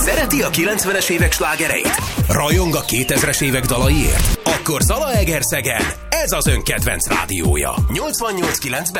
Szereti a 90-es évek slágereit? Rajong a 2000-es évek dalaiért? Akkor Zalaegerszegen ez az ön kedvenc rádiója. 88.9